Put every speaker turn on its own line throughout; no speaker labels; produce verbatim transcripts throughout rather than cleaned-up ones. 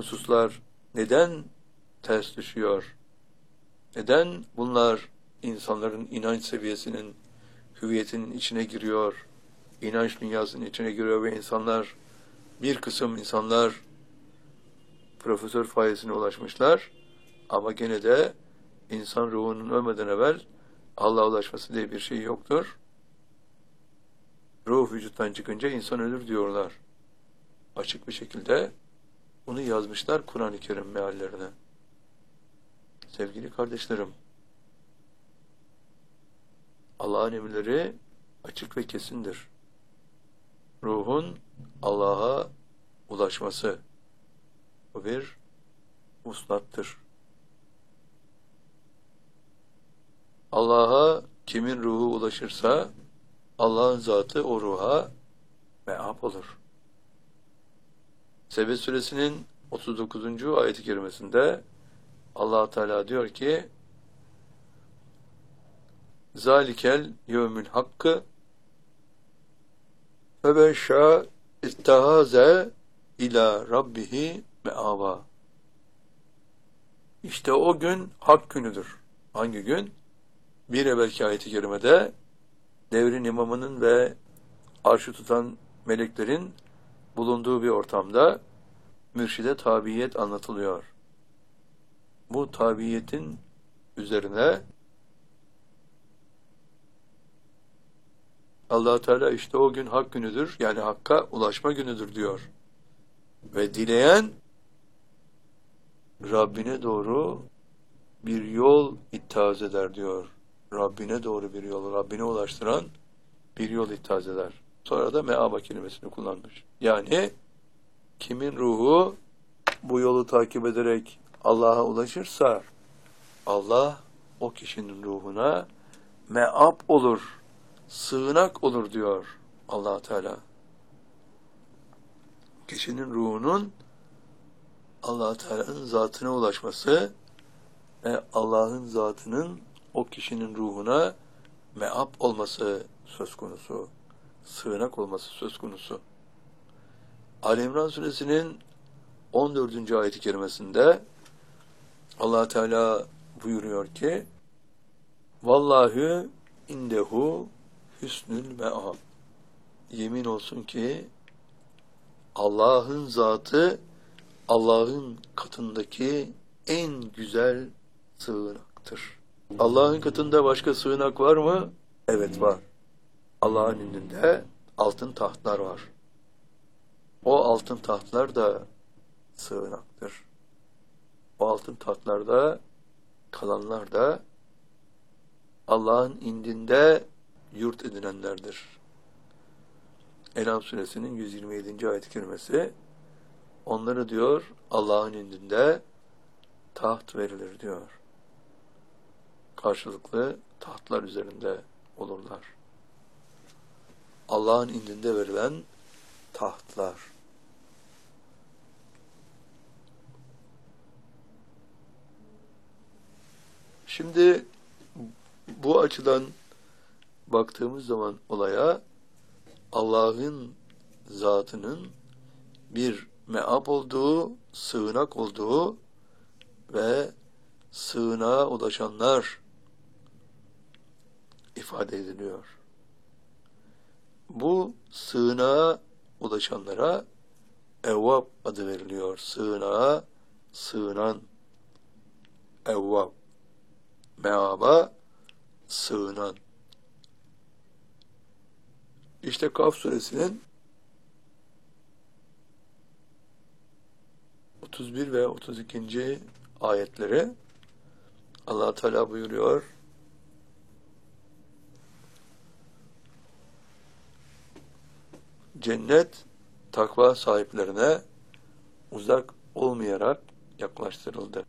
hususlar neden ters düşüyor? Neden bunlar insanların inanç seviyesinin, hüviyetinin içine giriyor, inanç dünyasının içine giriyor ve insanlar, bir kısım insanlar profesör fayesine ulaşmışlar ama gene de insan ruhunun ölmeden evvel Allah'a ulaşması diye bir şey yoktur. Ruh vücuttan çıkınca insan ölür diyorlar. Açık bir şekilde bunu yazmışlar Kur'an-ı Kerim meallerine. Sevgili kardeşlerim, Allah'ın emirleri açık ve kesindir. Ruhun Allah'a ulaşması bu bir uslattır. Allah'a kimin ruhu ulaşırsa Allah'ın zatı o ruha me'ab olur. Sebe suresinin otuz dokuzuncu ayet-i kerimesinde Allah Teala diyor ki: "Zalikel yevmül hakkı ve ben şâ ittahaze ila rabbihi me'ava." İşte o gün hak günüdür. Hangi gün? Bir evvelki ayet-i kerimede devrin imamının ve arşı tutan meleklerin bulunduğu bir ortamda mürşide tabiyet anlatılıyor. Bu tabiyetin üzerine Allah Teala işte o gün hak günüdür, yani hakka ulaşma günüdür diyor. Ve dileyen Rabbine doğru bir yol ittihaz eder diyor. Rabbine doğru bir yol, Rabbine ulaştıran bir yol ittihaz eder. Sonra da me'aba kelimesini kullanmış. Yani kimin ruhu bu yolu takip ederek Allah'a ulaşırsa Allah o kişinin ruhuna me'ab olur, sığınak olur diyor Allah Teala. Kişinin ruhunun Allah Teala'nın zatına ulaşması ve Allah'ın zatının o kişinin ruhuna me'ab olması söz konusu, sığınak olması söz konusu. Ali İmran suresinin on dördüncü ayet-i kerimesinde Allah Teala buyuruyor ki: "Vallahi indehu hüsnül me'ab." Yemin olsun ki Allah'ın zatı Allah'ın katındaki en güzel sığınaktır. Allah'ın katında başka sığınak var mı? Evet, var. Allah'ın indinde altın tahtlar var. O altın tahtlar da sığınaktır. O altın tahtlarda kalanlar da Allah'ın indinde yurt edinenlerdir. En'am suresinin yüz yirmi yedinci ayet-i kerimesi onları diyor Allah'ın indinde taht verilir diyor. Karşılıklı tahtlar üzerinde olurlar. Allah'ın indinde verilen tahtlar. Şimdi bu açıdan baktığımız zaman olaya Allah'ın zatının bir me'ab olduğu, sığınak olduğu ve sığınağa ulaşanlar ifade ediliyor. Bu sığınağa ulaşanlara Evvab adı veriliyor. Sığınağa sığınan, Evvab. Me'aba sığınan. İşte Kaf suresinin otuz bir ve otuz ikinci ayetleri Allah Teala buyuruyor: "Cennet takva sahiplerine uzak olmayarak yaklaştırıldı."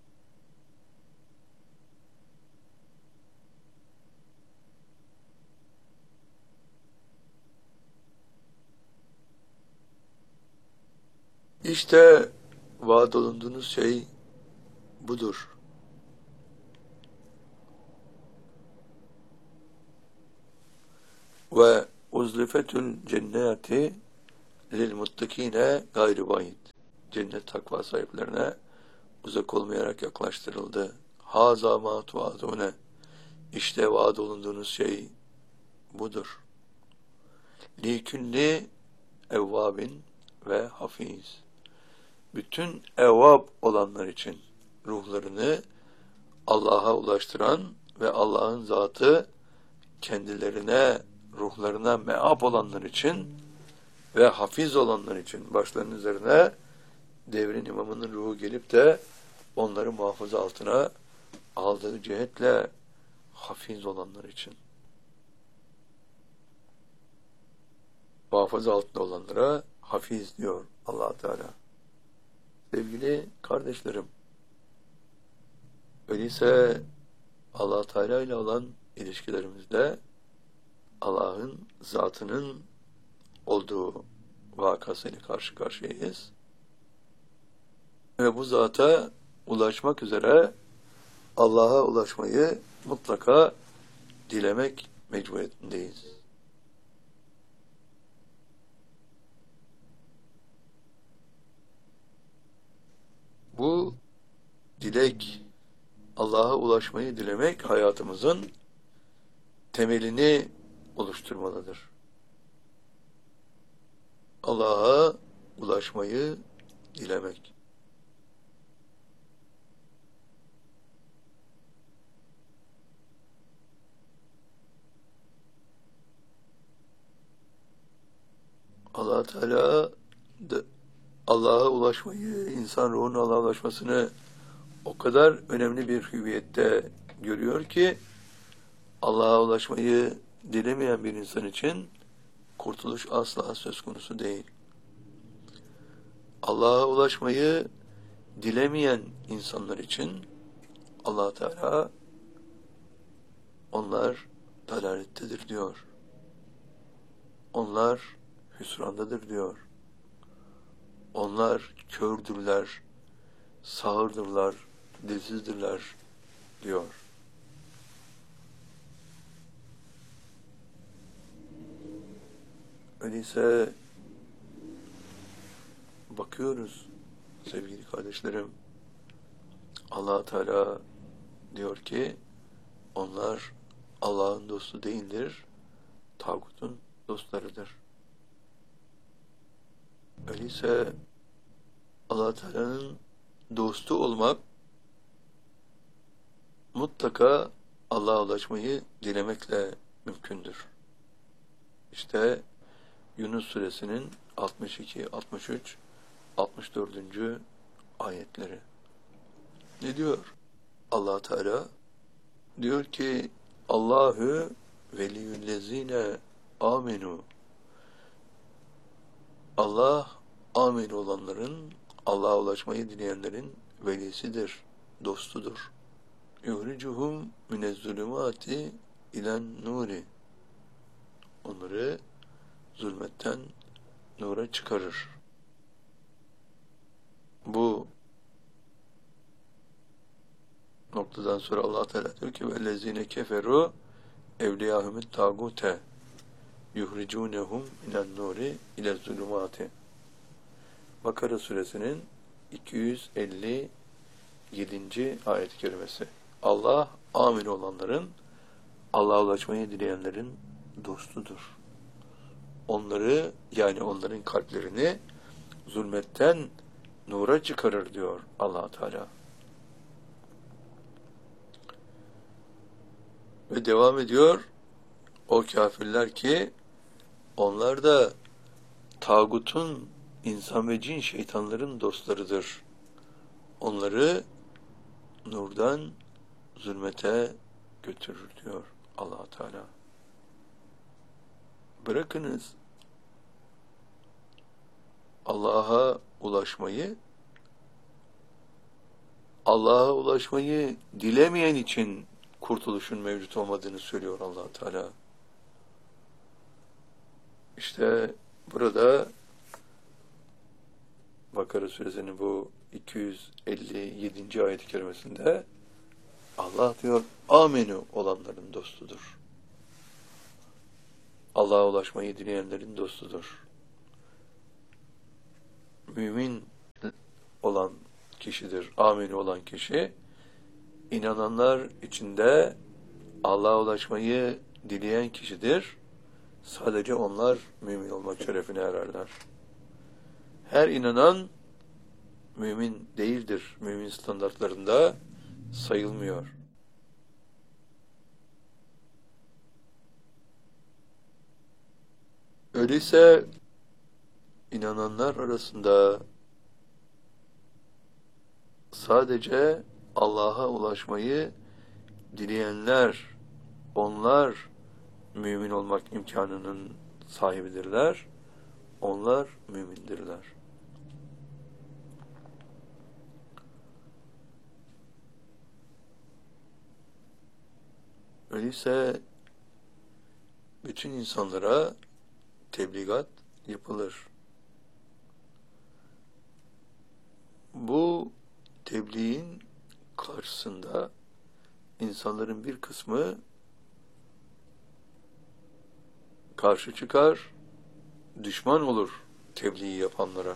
İşte vaat olunduğunuz şey budur. Ve uzlifetül cenneti lil muttakine gayri bayid. cennet takva sahiplerine uzak olmayarak yaklaştırıldı. Haza ma tuadune. İşte vaad olunduğunuz şey budur. Likülli evvabin ve hafiz. Bütün evvab olanlar için ruhlarını Allah'a ulaştıran ve Allah'ın zatı kendilerine, ruhlarına meab olanlar için ve hafiz olanlar için başlarının üzerine devrin imamının ruhu gelip de onları muhafaza altına aldığı cihetle hafiz olanlar için. Muhafaza altında olanlara hafiz diyor Allah Teala. Sevgili kardeşlerim, öyleyse Allah Teala ile olan ilişkilerimizde Allah'ın zatının olduğu vakasıyla karşı karşıyayız. Ve bu zata ulaşmak üzere Allah'a ulaşmayı mutlaka dilemek mecburiyetindeyiz. Bu dilek, Allah'a ulaşmayı dilemek hayatımızın temelini oluşturmalıdır. Allah'a ulaşmayı dilemek. Allah Teala Allah'a ulaşmayı, insan ruhunun Allah'a ulaşmasını o kadar önemli bir hüviyette görüyor ki Allah'a ulaşmayı dilemeyen bir insan için kurtuluş asla söz konusu değil. Allah'a ulaşmayı dilemeyen insanlar için Allah Teala onlar dalalettedir diyor. Onlar hüsrandadır diyor. Onlar kördürler, sağırdırlar, dilsizdirler diyor. Öyleyse bakıyoruz sevgili kardeşlerim, Allah Teala diyor ki onlar Allah'ın dostu değildir, tağutun dostlarıdır. Öyleyse Allah Teala'nın dostu olmak mutlaka Allah'a ulaşmayı dilemekle mümkündür. İşte Yunus suresinin altmış iki, altmış üç, altmış dördüncü ayetleri. Ne diyor Allah Teala? Diyor ki Allahu veliyyüllezine amenu. Allah amin olanların, Allah'a ulaşmayı dileyenlerin velisidir, dostudur. Yuhricuhum minezzulumati ilen nuri. Onları zulmetten nura çıkarır. Bu noktadan sonra Allah Teala diyor ki vellezine keferu evliyahumut tagute yuhricunhum minen nuri ile zulumati. Bakara suresinin iki yüz elli yedinci ayet-i kerimesi. Allah amin olanların, Allah'a ulaşmayı dileyenlerin dostudur. Onları, yani onların kalplerini zulmetten nura çıkarır diyor Allah Teala. Ve devam ediyor, o kafirler ki onlar da tağutun, insan ve cin şeytanların dostlarıdır. Onları nurdan zulmete götürür diyor Allah Teala. Bırakınız Allah'a ulaşmayı, Allah'a ulaşmayı dilemeyen için kurtuluşun mevcut olmadığını söylüyor Allah Teala. İşte burada Bakara suresinin bu iki yüz elli yedinci ayet-i kerimesinde Allah diyor, amenu olanların dostudur. Allah'a ulaşmayı dileyenlerin dostudur. Mümin olan kişidir. Amini olan kişi. İnananlar içinde Allah'a ulaşmayı dileyen kişidir. Sadece onlar mümin olmak şerefine ererler. Her inanan mümin değildir. Mümin standartlarında sayılmıyor. Öyleyse inananlar arasında sadece Allah'a ulaşmayı dileyenler, onlar mümin olmak imkanının sahibidirler. Onlar mümindirler. Öyleyse bütün insanlara tebligat yapılır. Bu tebliğin karşısında insanların bir kısmı karşı çıkar, düşman olur tebliği yapanlara.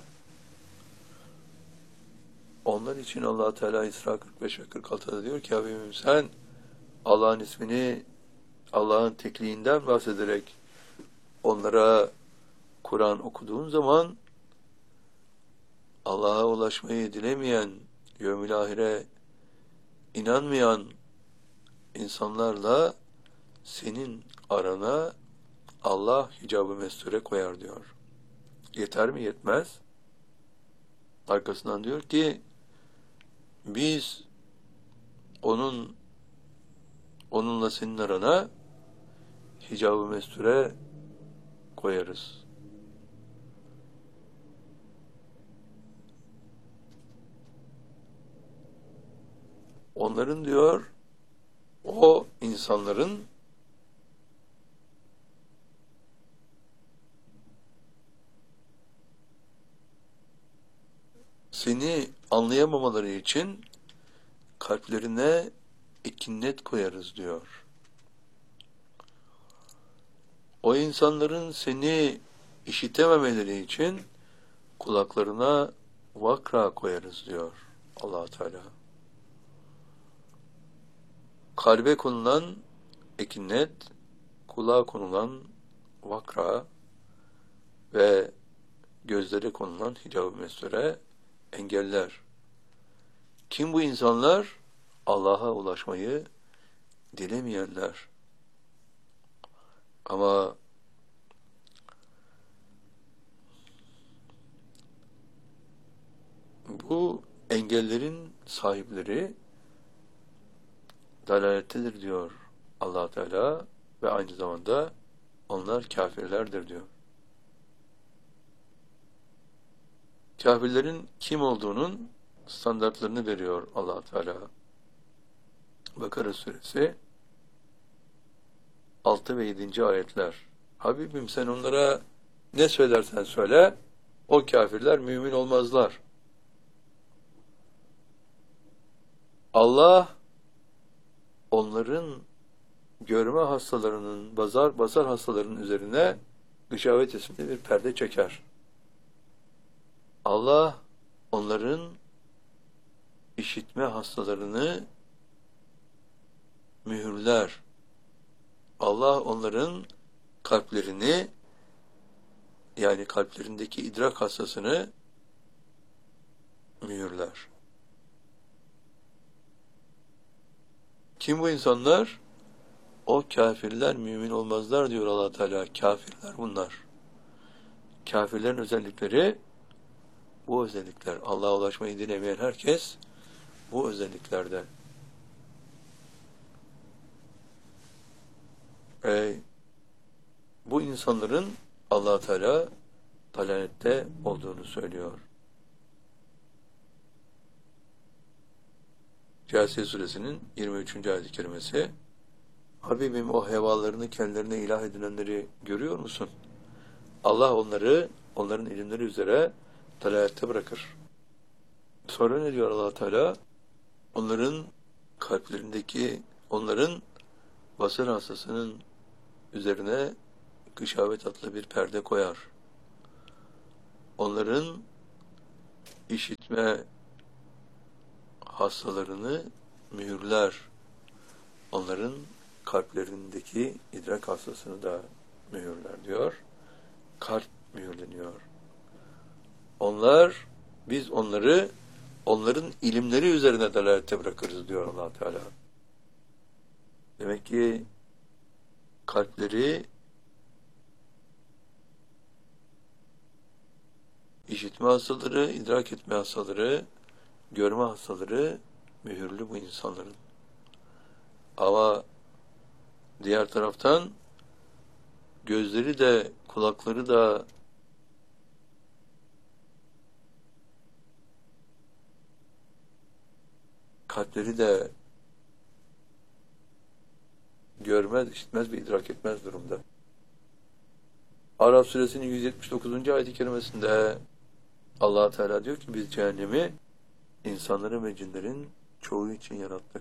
Onlar için Allah Teala İsra kırk beş ve kırk altıda diyor ki Habibim sen Allah'ın ismini, Allah'ın tekliğinden bahsederek onlara Kur'an okuduğun zaman Allah'a ulaşmayı dilemeyen, yevmil ahire inanmayan insanlarla senin arana Allah hicab-ı mesture koyar diyor. Yeter mi? Yetmez. Arkasından diyor ki biz onun onunla senin arana hicab-ı mesture koyarız. Onların diyor o insanların seni anlayamamaları için kalplerine ekinnet koyarız diyor. O insanların seni işitememeleri için kulaklarına vakra koyarız diyor Allah Teala. Kalbe konulan ekinnet, kulağa konulan vakra ve gözlere konulan hicab-ı mesture engeller. Kim bu insanlar? Allah'a ulaşmayı dilemeyenler. Ama bu engellerin sahipleri dalalettedir diyor Allah Teala ve aynı zamanda onlar kafirlerdir diyor. Kafirlerin kim olduğunun standartlarını veriyor Allah Teala. Bakara suresi altı ve yedinci ayetler. Habibim sen onlara ne söylersen söyle, o kafirler mümin olmazlar. Allah onların görme hastalarının, basar, basar hastalarının üzerine gışavet isimli bir perde çeker. Allah onların işitme hastalarını mühürler. Allah onların kalplerini, yani kalplerindeki idrak hastasını mühürler. Kim bu insanlar? O kafirler mümin olmazlar diyor Allah Teala. Kafirler bunlar. Kafirlerin özellikleri bu özellikler. Allah'a ulaşmayı dilemeyen herkes bu özelliklerde. E, bu insanların Allah Teala dalalette olduğunu söylüyor. Câsiye suresinin yirmi üçüncü ayet-i kerimesi. Habibim o hevalarını kendilerine ilah edinenleri görüyor musun? Allah onları onların ilimleri üzere dalalette bırakır. Sonra ne diyor Allah Teala? Onların kalplerindeki, onların basar hastasının üzerine gışavet adlı bir perde koyar. Onların işitme hastalarını mühürler. Onların kalplerindeki idrak hastasını da mühürler diyor. Kalp mühürleniyor. Onlar, biz onları onların ilimleri üzerine delalete bırakırız diyor Allah Teala. Demek ki kalpleri işitme hastaları, idrak etme hastaları, görme hastaları mühürlü bu insanların. Ama diğer taraftan gözleri de, kulakları da kalpleri de görmez, işitmez ve idrak etmez durumda. Araf suresinin yüz yetmiş dokuzuncu ayet-i kerimesinde Allah Teala diyor ki biz cehennemi insanların ve cinlerin çoğu için yarattık.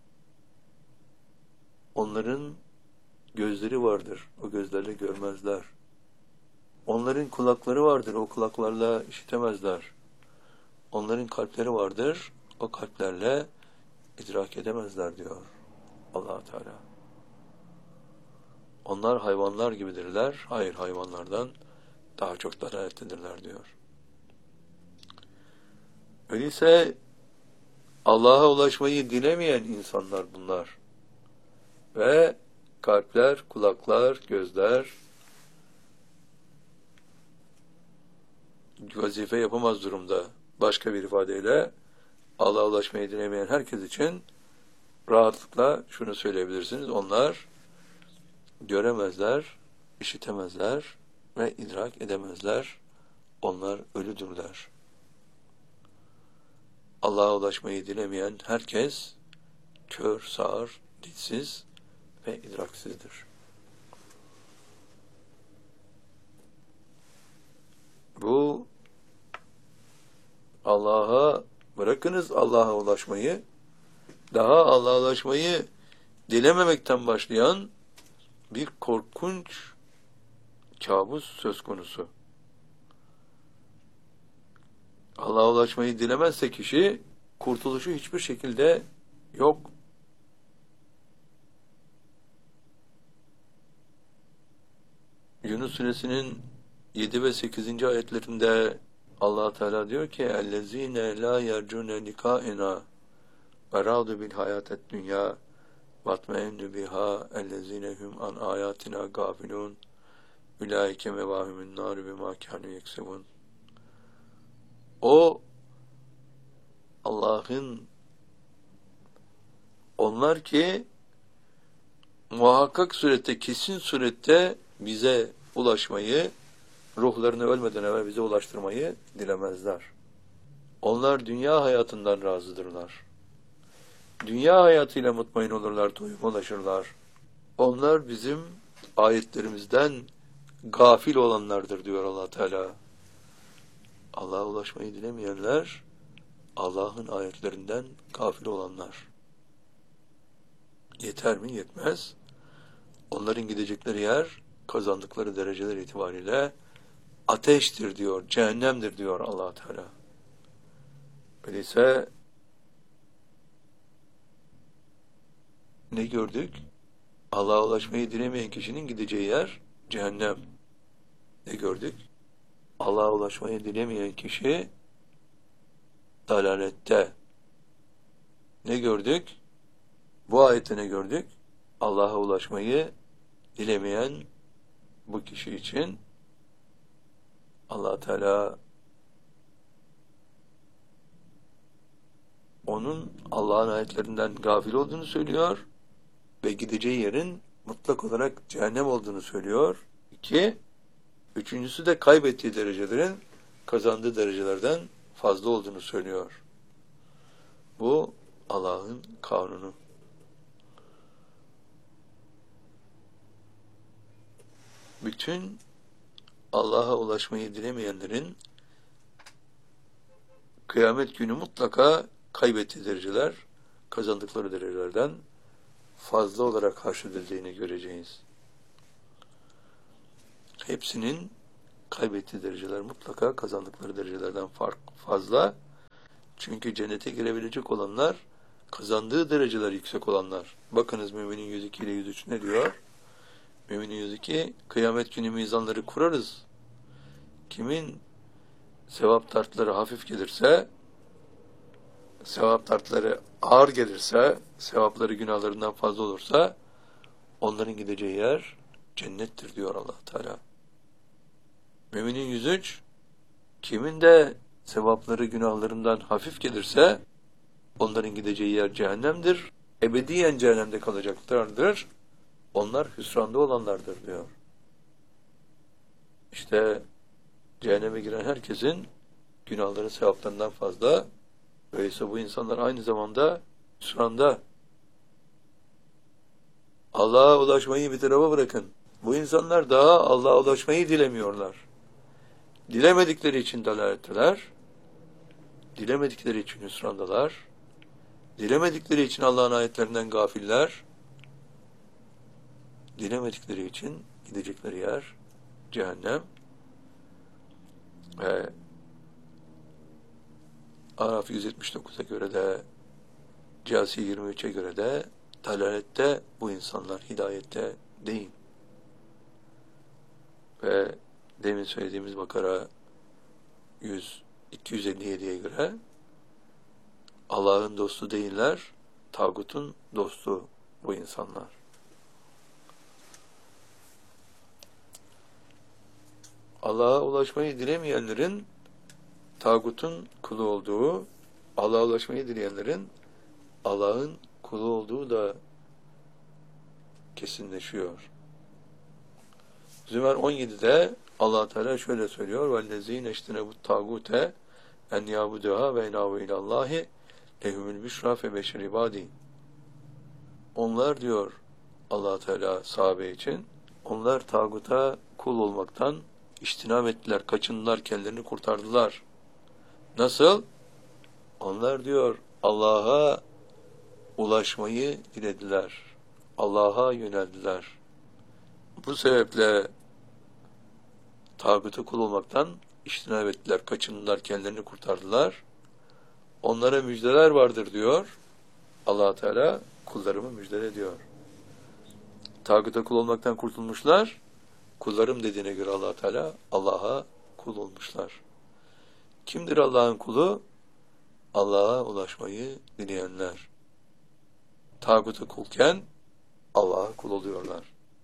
Onların gözleri vardır, o gözlerle görmezler. Onların kulakları vardır, o kulaklarla işitemezler. Onların kalpleri vardır, o kalplerle idrak edemezler diyor Allah Teala. Onlar hayvanlar gibidirler, hayır hayvanlardan daha çok dalalettedirler diyor. Öyleyse Allah'a ulaşmayı dilemeyen insanlar bunlar. Ve kalpler, kulaklar, gözler vazife yapamaz durumda. Başka bir ifadeyle Allah'a ulaşmayı dilemeyen herkes için rahatlıkla şunu söyleyebilirsiniz. Onlar göremezler, işitemezler ve idrak edemezler. Onlar ölüdürler. Allah'a ulaşmayı dilemeyen herkes kör, sağır, dilsiz ve idraksizdir. Bu Allah'a bırakınız Allah'a ulaşmayı, daha Allah'a ulaşmayı dilememekten başlayan bir korkunç kabus söz konusu. Allah'a ulaşmayı dilemezse kişi, kurtuluşu hiçbir şekilde yok. Yunus suresinin yedi ve sekizinci ayetlerinde Allah Teala diyor ki اَلَّذ۪ينَ لَا يَرْجُونَ لِقَائِنَا وَرَاضُ بِالْحَيَاةَ الدُّنْيَا وَاتْمَئِنُّ بِهَا اَلَّذ۪ينَ هُمْ عَنْ آيَاتِنَا غَافِلُونَ اُولَٰئِكَ مَوَاهِمُ النَّارِ بِمَا كَانُوا يَكْسِبُونَ. O Allah'ın onlar ki muhakkak surette, kesin surette bize ulaşmayı, ruhlarını ölmeden evvel bize ulaştırmayı dilemezler. Onlar dünya hayatından razıdırlar. Dünya hayatıyla mutmain olurlar, doyuma ulaşırlar. Onlar bizim ayetlerimizden gafil olanlardır diyor Allah Teala. Allah'a ulaşmayı dilemeyenler, Allah'ın ayetlerinden gafil olanlar. Yeter mi? Yetmez. Onların gidecekleri yer, kazandıkları dereceler itibariyle ateştir diyor, cehennemdir diyor Allah Teala. Öyleyse ne gördük? Allah'a ulaşmayı dilemeyen kişinin gideceği yer cehennem. Ne gördük? Allah'a ulaşmayı dilemeyen kişi dalalette. Ne gördük? Bu ayette ne gördük? Allah'a ulaşmayı dilemeyen bu kişi için Allah Teala onun Allah'ın ayetlerinden gafil olduğunu söylüyor ve gideceği yerin mutlak olarak cehennem olduğunu söylüyor. İki, üçüncüsü de kaybettiği derecelerin kazandığı derecelerden fazla olduğunu söylüyor. Bu Allah'ın kanunu. Bütün Allah'a ulaşmayı dilemeyenlerin kıyamet günü mutlaka kaybettiği dereceler, kazandıkları derecelerden fazla olarak haşredildiğini göreceğiz. Hepsinin kaybettiği dereceler mutlaka kazandıkları derecelerden fark fazla Çünkü cennete girebilecek olanlar, kazandığı dereceler yüksek olanlar. Bakınız Müminin yüz iki ile yüz üç ne diyor? Müminin yüz iki, kıyamet günü mizanları kurarız. Kimin sevap tartları hafif gelirse, sevap tartları ağır gelirse, sevapları günahlarından fazla olursa, onların gideceği yer cennettir diyor Allah Teala. Müminin yüz üç, kimin de sevapları günahlarından hafif gelirse, onların gideceği yer cehennemdir. Ebediyen cehennemde kalacaklardır. Onlar hüsranda olanlardır diyor. İşte cehenneme giren herkesin günahları sevaplarından fazla. Öyleyse bu insanlar aynı zamanda hüsranda. Allah'a ulaşmayı bir tarafa bırakın. Bu insanlar daha Allah'a ulaşmayı dilemiyorlar. Dilemedikleri için dalaletteler. Dilemedikleri için hüsrandalar. Dilemedikleri için Allah'ın ayetlerinden gafiller. Dilemedikleri için gidecekleri yer cehennem. Ve Araf yüz yetmiş dokuza göre de, Câsiye yirmi üçe göre de dalalette bu insanlar, hidayette değil. Ve demin söylediğimiz Bakara yüz, iki yüz elli yediye göre Allah'ın dostu değiller, tağutun dostu bu insanlar. Allah'a ulaşmayı dilemeyenlerin tağutun kulu olduğu, Allah'a ulaşmayı dileyenlerin Allah'ın kulu olduğu da kesinleşiyor. Zümer on yedide Allah Teala şöyle söylüyor: "Vellezîne iştenebut tağute en yâbuduhâ ve enâvu ilallâhi lehumul büşrâ fe beşir ibâdî." Onlar diyor Allah Teala sahabe için, onlar tağuta kul olmaktan İçtinab ettiler, kaçındılar, kendilerini kurtardılar. Nasıl? Onlar diyor Allah'a ulaşmayı dilediler. Allah'a yöneldiler. Bu sebeple tağuta kul olmaktan içtinab ettiler, kaçındılar, kendilerini kurtardılar. Onlara müjdeler vardır diyor Allah Teala, kullarımı müjdele diyor. Tağuta kul olmaktan kurtulmuşlar. Kullarım dediğine göre Allah Teala Allah'a kul olmuşlar. Kimdir Allah'ın kulu? Allah'a ulaşmayı dileyenler. Tağuta kulken Allah'a kul oluyorlar.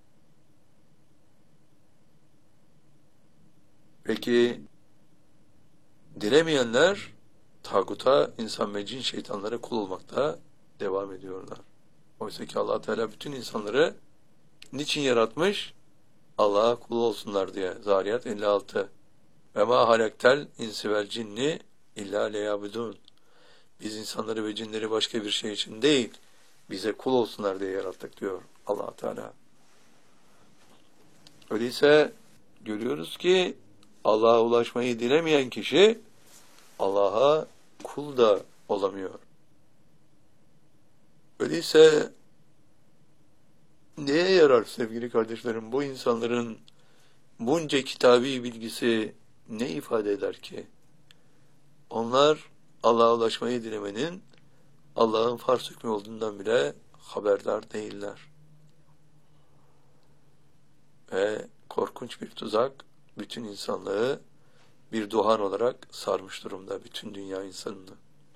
Peki dilemeyenler tağuta, insan ve cin şeytanlara kul olmakta devam ediyorlar. Oysa ki Allah Teala bütün insanları niçin yaratmış? Allah'a kul olsunlar diye. Zariyat elli altı. Ve ma halektel insi vel cinni illa leyabudun. Biz insanları ve cinleri başka bir şey için değil, bize kul olsunlar diye yarattık diyor Allah Teala. Öyleyse görüyoruz ki Allah'a ulaşmayı dilemeyen kişi Allah'a kul da olamıyor. Öyleyse neye yarar sevgili kardeşlerim bu insanların bunca kitabi bilgisi ne ifade eder ki? Onlar Allah'a ulaşmayı dilemenin Allah'ın farz hükmü olduğundan bile haberdar değiller. Ve korkunç bir tuzak bütün insanlığı bir duhan olarak sarmış durumda, bütün dünya insanını.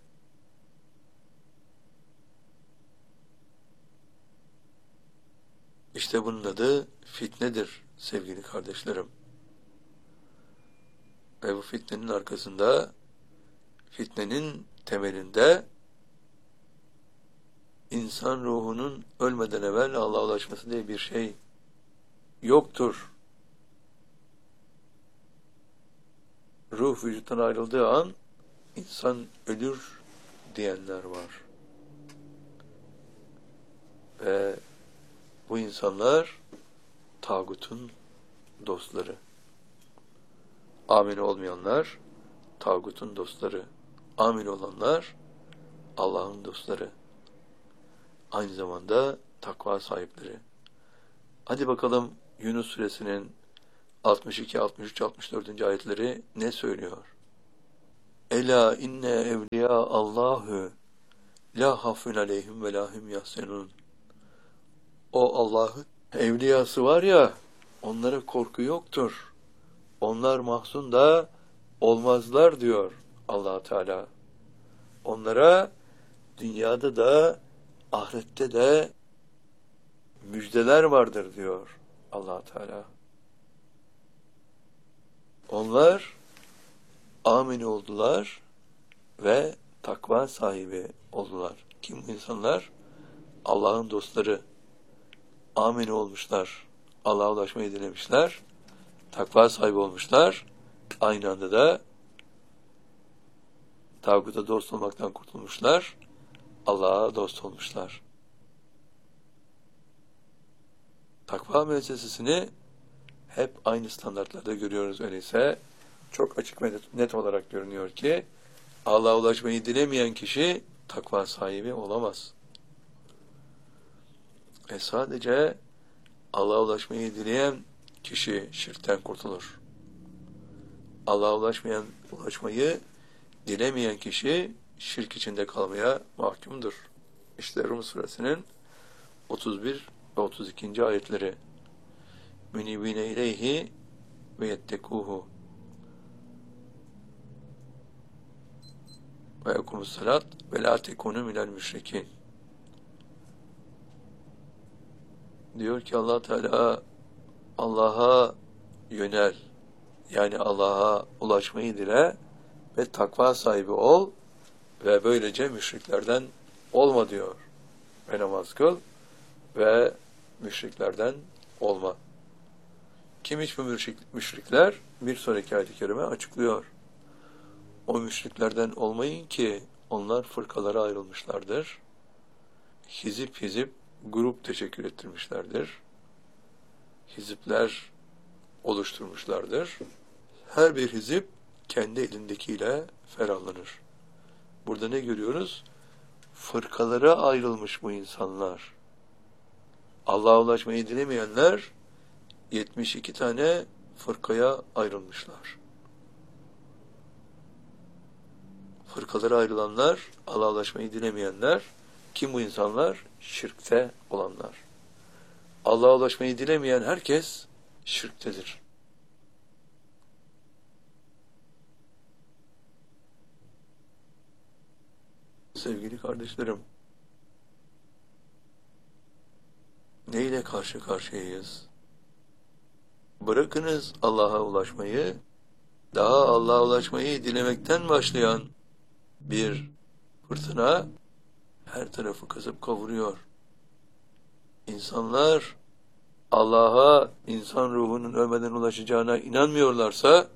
İşte bunun adı fitnedir sevgili kardeşlerim. Ve bu fitnenin arkasında, fitnenin temelinde insan ruhunun ölmeden evvel Allah'a ulaşması diye bir şey yoktur. Ruh vücuttan ayrıldığı an insan ölür diyenler var. Ve bu insanlar tağutun dostları. Amin olmayanlar tağutun dostları. Amin olanlar Allah'ın dostları. Aynı zamanda takva sahipleri. Hadi bakalım Yunus suresinin altmış iki, altmış üç, altmış dört. ayetleri ne söylüyor? Ela inne evliya Allahu la hafun aleyhim ve lahum yahsenun. O Allah'ın evliyası var ya, onlara korku yoktur. Onlar mahzun da olmazlar diyor Allah Teala. Onlara dünyada da ahirette de müjdeler vardır diyor Allah Teala. Onlar amin oldular ve takva sahibi oldular. Kim bu insanlar? Allah'ın dostları. Amin olmuşlar. Allah'a ulaşmayı dilemişler. Takva sahibi olmuşlar. Aynı anda da tağuta dost olmaktan kurtulmuşlar. Allah'a dost olmuşlar. Takva müessesesini hep aynı standartlarda görüyoruz öyleyse. Çok açık ve net olarak görünüyor ki Allah'a ulaşmayı dilemeyen kişi takva sahibi olamaz. E sadece Allah'a ulaşmayı dileyen kişi şirkten kurtulur. Allah'a ulaşmayan, ulaşmayı dilemeyen kişi şirk içinde kalmaya mahkumdur. İşte Rum suresinin otuz bir ve otuz ikinci ayetleri. Münibine ileyhi ve yettekuhu ve yekumus salat ve la tekunu minel müşrikin. Diyor ki Allah Teala, Allah'a yönel, yani Allah'a ulaşmayı dile ve takva sahibi ol ve böylece müşriklerden olma diyor. Ve namaz kıl ve müşriklerden olma. Kimmiş bu müşrik, müşrikler? Bir sonraki ayet-i kerime açıklıyor. O müşriklerden olmayın ki onlar fırkalara ayrılmışlardır. Hizip hizip grup teşekkür ettirmişlerdir. Hizipler oluşturmuşlardır. Her bir hizip kendi elindekiyle ferahlanır. Burada ne görüyoruz? Fırkalara ayrılmış bu insanlar. Allah'a ulaşmayı dilemeyenler yetmiş iki tane fırkaya ayrılmışlar. Fırkalara ayrılanlar, Allah'a ulaşmayı dilemeyenler, kim bu insanlar? Şirkte olanlar. Allah'a ulaşmayı dilemeyen herkes şirktedir. Sevgili kardeşlerim, neyle karşı karşıyayız? Bırakınız Allah'a ulaşmayı, daha Allah'a ulaşmayı dilemekten başlayan bir fırtına her tarafı kasıp kavuruyor. İnsanlar Allah'a insan ruhunun ölmeden ulaşacağına inanmıyorlarsa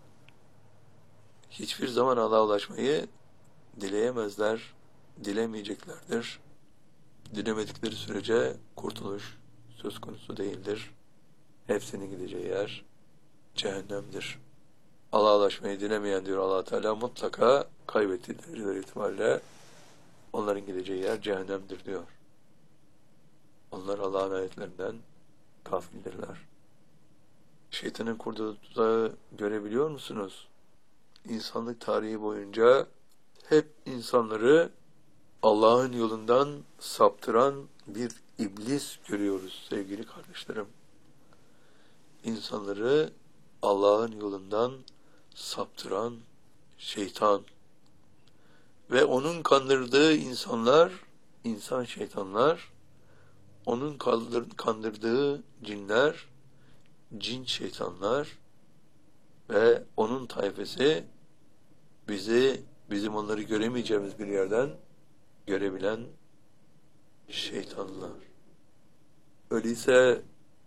hiçbir zaman Allah'a ulaşmayı dileyemezler, dilemeyeceklerdir. Dilemedikleri sürece kurtuluş söz konusu değildir. Hepsinin gideceği yer cehennemdir. Allah'a ulaşmayı dilemeyen diyor Allah Teala mutlaka kaybettiği dereceler itibariyle onların gideceği yer cehennemdir diyor. Onlar Allah'ın ayetlerinden gafildirler. Şeytanın kurduğu tuzağı görebiliyor musunuz? İnsanlık tarihi boyunca hep insanları Allah'ın yolundan saptıran bir iblis görüyoruz sevgili kardeşlerim. İnsanları Allah'ın yolundan saptıran şeytan ve onun kandırdığı insanlar, insan şeytanlar, onun kandırdığı cinler, cin şeytanlar ve onun tayfesi bizi, bizim onları göremeyeceğimiz bir yerden görebilen şeytanlar. Öyleyse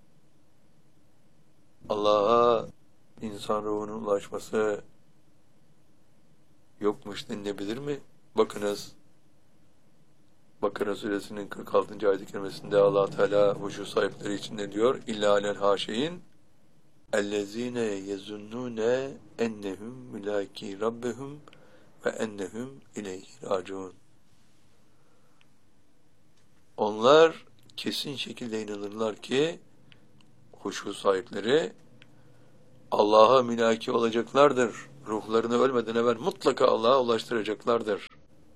Allah'a insan ruhunun ulaşması yokmuş denilebilir mi? Bakınız, Bakara suresinin kırk altıncı ayet-i kerimesinde Allah Teala huşu sahipleri için ne diyor? İlla alel haşeyin ellezine yezunnune ennehum mülaki rabbehum ve ennehum ileyhi raciun. Onlar kesin şekilde inanırlar ki huşu sahipleri Allah'a mülaki olacaklardır ruhlarını ölmeden evvel mutlaka Allah'a ulaştıracaklardır.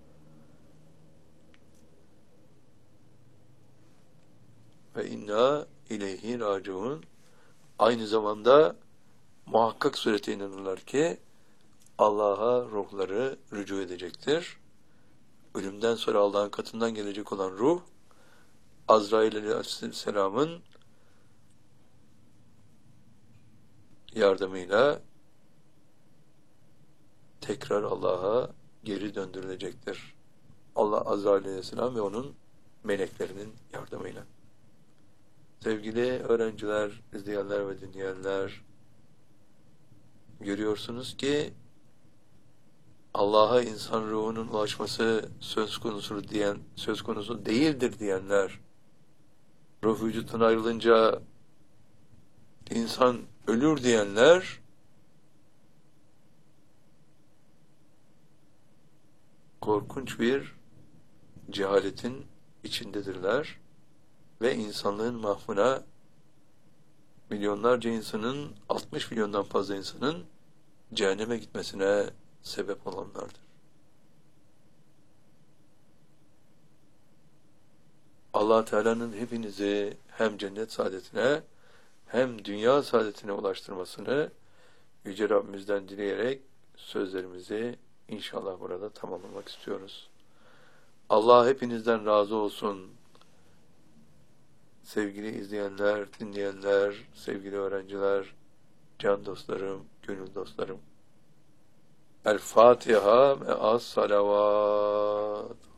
Ve inna ileyhi raciun. Aynı zamanda muhakkak surete inanırlar ki Allah'a ruhları rücu edecektir. Ölümden sonra Allah'ın katından gelecek olan ruh, Azrail aleyhisselamın yardımıyla tekrar Allah'a geri döndürülecektir. Allah Azrail aleyhisselam ve onun meleklerinin yardımıyla. Sevgili öğrenciler, izleyenler ve dinleyenler, görüyorsunuz ki Allah'a insan ruhunun ulaşması söz konusu diyen, söz konusu değildir diyenler, ruh vücuttan ayrılınca insan ölür diyenler, korkunç bir cehaletin içindedirler ve insanlığın mahvına milyonlarca insanın, altmış milyondan fazla insanın cehenneme gitmesine sebep olanlardır. Allah Teala'nın hepinizi hem cennet saadetine hem dünya saadetine ulaştırmasını Yüce Rabbimizden dileyerek sözlerimizi inşallah burada tamamlamak istiyoruz. Allah hepinizden razı olsun. Sevgili izleyenler, dinleyenler, sevgili öğrenciler, can dostlarım, gönül dostlarım. El Fatiha ve as salavat.